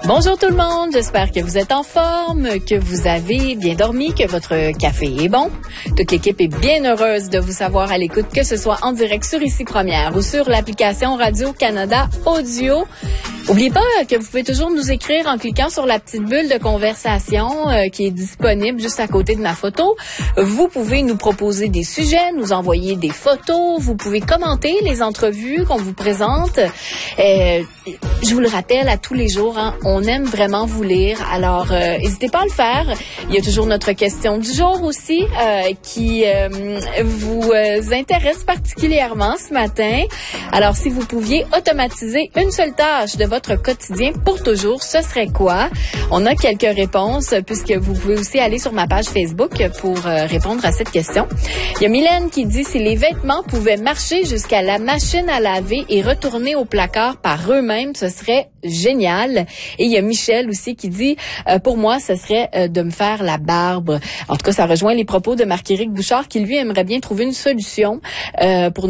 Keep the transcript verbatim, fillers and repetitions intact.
Bonjour tout le monde, j'espère que vous êtes en forme, que vous avez bien dormi, que votre café est bon. Toute l'équipe est bien heureuse de vous savoir à l'écoute, que ce soit en direct sur Ici Première ou sur l'application Radio-Canada Audio. N'oubliez pas que vous pouvez toujours nous écrire en cliquant sur la petite bulle de conversation euh, qui est disponible juste à côté de ma photo. Vous pouvez nous proposer des sujets, nous envoyer des photos, vous pouvez commenter les entrevues qu'on vous présente. Euh, je vous le rappelle à tous les jours, hein, on aime vraiment vous lire, alors euh, n'hésitez pas à le faire. Il y a toujours notre question du jour aussi euh, qui euh, vous euh, intéresse particulièrement ce matin. Alors si vous pouviez automatiser une seule tâche de votre quotidien pour toujours, ce serait quoi? On a quelques réponses puisque vous pouvez aussi aller sur ma page Facebook pour euh, répondre à cette question. Il y a Mylène qui dit si les vêtements pouvaient marcher jusqu'à la machine à laver et retourner au placard par eux-mêmes, ce serait génial. Et il y a Michel aussi qui dit euh, pour moi, ce serait euh, de me faire la barbe. En tout cas, ça rejoint les propos de Marc-Éric Bouchard qui lui aimerait bien trouver une solution euh, pour